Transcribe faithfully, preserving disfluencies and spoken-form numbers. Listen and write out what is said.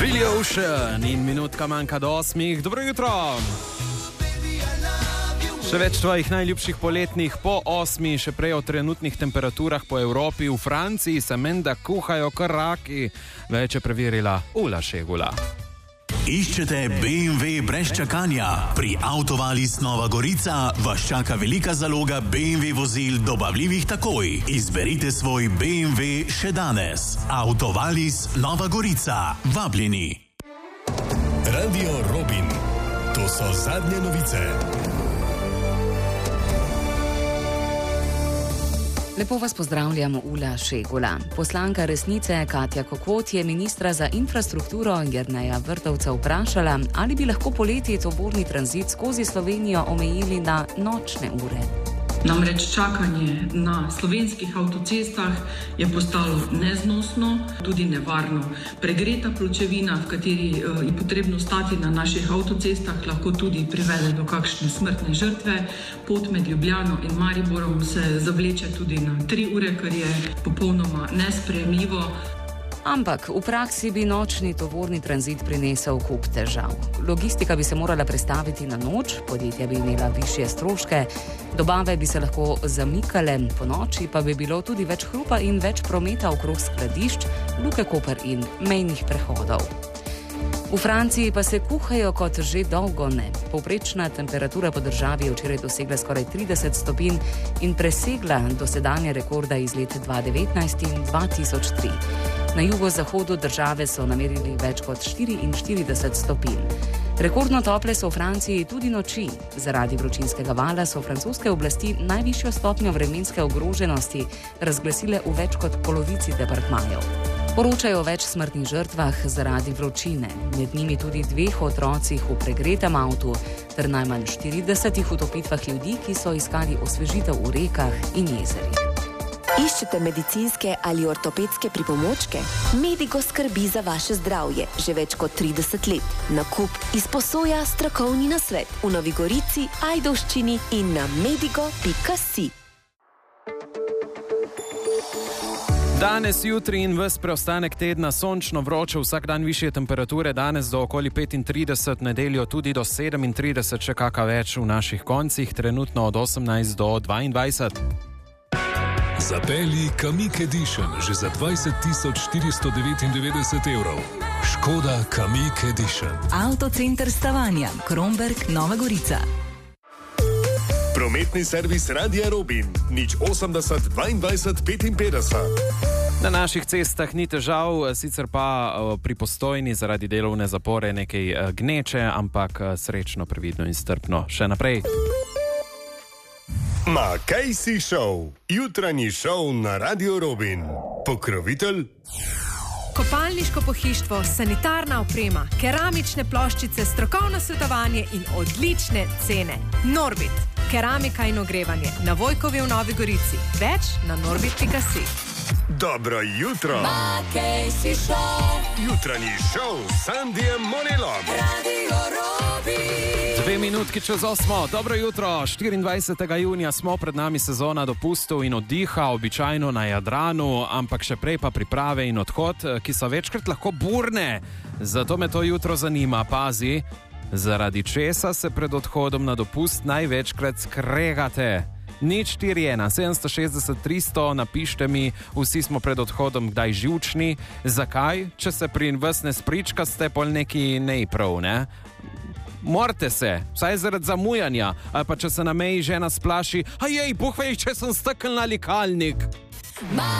Billy Ocean in minutka manjka do osmih. Dobro jutro! Še več tvojih najljubših poletnih po osmi, še prej o trenutnih temperaturah po Evropi. V Franciji se menda kuhajo kar raki. Več je preverila Ula Šegula. Iščete B M W brez čakanja? Pri Autovalis Nova Gorica vas čaka velika zaloga B M W vozil dobavljivih takoj. Izberite svoj B M W še danes. Autovalis Nova Gorica. Vabljeni. Radio Robin. To so zadnje novice. Lepo vas pozdravljam, Ula Šegula. Poslanka Resnice Katja Kokot je ministra za infrastrukturo Jerneja Vrtovca vprašala, ali bi lahko poleti tovorni tranzit skozi Slovenijo omejili na nočne ure. Namreč čakanje na slovenskih avtocestah je postalo neznosno, tudi nevarno. Pregreta pločevina, v kateri je potrebno stati na naših avtocestah, lahko tudi privede do kakšne smrtne žrtve. Pot med Ljubljano in Mariborom se zavleče tudi na tri ure, kar je popolnoma nesprejemljivo. Ampak v praksi bi nočni tovorni tranzit prinesel kup težav. Logistika bi se morala prestaviti na noč, podjetja bi imela višje stroške, dobave bi se lahko zamikale, po noči pa bi bilo tudi več hrupa in več prometa okrog skladišč, Luke Koper in mejnih prehodov. V Franciji pa se kuhajo kot že dolgo ne. Povprečna temperatura po državi je včeraj dosegla skoraj trideset stopinj in presegla dosedanje rekorda iz let dva tisoč devetnajst in dva tisoč tri. Na jugozahodu države so namerili več kot štiriinštirideset stopinj. Rekordno tople so v Franciji tudi noči. Zaradi vročinskega vala so francoske oblasti najvišjo stopnjo vremenske ogroženosti razglasile v več kot polovici departmajev. Poročajo o več smrtnih žrtvah zaradi vročine, med njimi tudi dveh otrocih v pregretem avtu ter najmanj štiridesetih utopitvah ljudi, ki so iskali osvežitev v rekah in jezerih. Iščete medicinske ali ortopedske pripomočke? Medigo skrbi za vaše zdravje že več kot trideset let. Nakup izposoja strokovni nasvet v Novi Gorici, Ajdovščini in na medigo pika si. Danes, jutri in ves preostanek tedna sončno, vroče, vsak dan višje temperature, danes do okoli petintrideset, nedeljo tudi do sedemintrideset, še kaka več v naših koncih, trenutno od osemnajst do dvaindvajset. Zapelji Kamiq Edition že za dvajset tisoč štiristo devetindevetdeset evrov. Škoda Kamiq Edition. Avtocenter Stavanja, Kromberk, Nova Gorica. Prometni servis Radia Robin. Nič osemdeset dvaindvajset petinpetdeset. Na naših cestah ni težav, sicer pa pri Postojni zaradi delovne zapore nekaj gneče, ampak srečno, previdno in strpno še naprej. Ma kaj si šov? Jutranji šov na Radio Robin. Pokrovitelj? Kopalniško pohištvo, sanitarna oprema, keramične ploščice, strokovno svetovanje in odlične cene. Norbit, keramika in ogrevanje na Vojkovi v Novi Gorici. Več na norbit pika si. Dobro jutro. Ma kaj si šov? Jutranji šov s Sandijem Monelom. Radio Robin. Dve minutki čez osmo. Dobro jutro. štiriindvajsetega junija smo, pred nami sezona dopustov in oddiha, običajno na Jadranu, ampak še prej pa priprave in odhod, ki so večkrat lahko burne. Zato me to jutro zanima. Pazi, zaradi česa se pred odhodom na dopust največkrat skregate. Nič štiri ena sedemsto šestdeset tristo, napište mi, vsi smo pred odhodom kdaj živčni. Zakaj? Če se pri vas ne sprička, ste pol neki nejprav, ne? Morate se, vsaj zaradi zamujanja, ali pa če se na meji žena splaši, a jej, buh vej, če sem stekl na likalnik. Ma